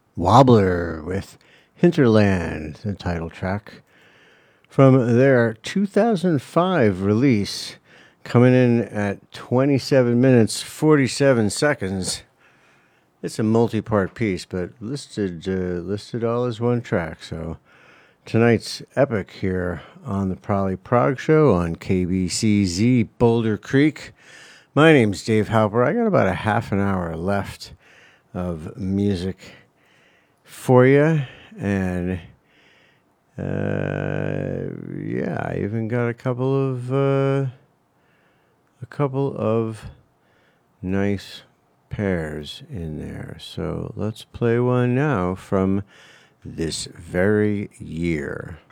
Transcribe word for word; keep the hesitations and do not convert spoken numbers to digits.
Wobbler with Hinterland, the title track from their two thousand five release, coming in at twenty-seven minutes forty-seven seconds. It's a multi-part piece, but listed uh, listed all as one track. So tonight's epic here on the Probably Prog Show on K B C Z Boulder Creek. My name's Dave Halper. I got about a half an hour left of music for you, and uh, yeah, I even got a couple of uh, a couple of nice pairs in there. So let's play one now from this very year.